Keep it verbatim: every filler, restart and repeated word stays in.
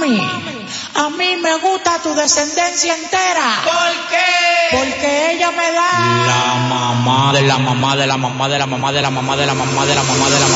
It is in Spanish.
Mami, a mí me gusta tu descendencia entera. ¿Por qué? Porque ella me da La mamá de la mamá de la mamá de la mamá de la mamá de la mamá de la mamá de la mamá.